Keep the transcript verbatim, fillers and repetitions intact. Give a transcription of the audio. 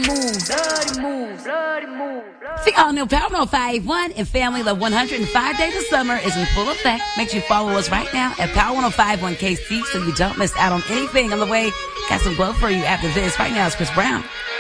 moves, bloody moves, bloody moves. The all-new Power one oh five point one and Family Love one hundred five Days of Summer is in full effect. Make sure you follow us right now at Power one oh five point one K C so you don't miss out on anything on the way. Got some glow for you after this. Right now it's Chris Brown.